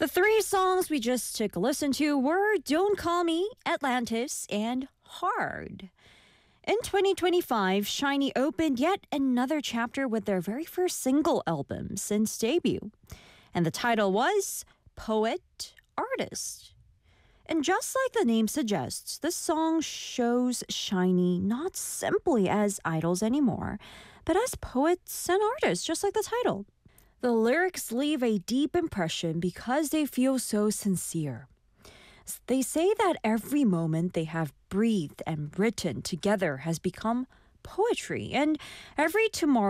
The three songs we just took a listen to were Don't Call Me, Atlantis, and Hard. In 2025, Shiny opened yet another chapter with their very first single album since debut. And the title was Poet Artist. And just like the name suggests, this song shows Shiny not simply as idols anymore, but as poets and artists, just like the title. The lyrics leave a deep impression because they feel so sincere. They say that every moment they have breathed and written together has become poetry, and every tomorrow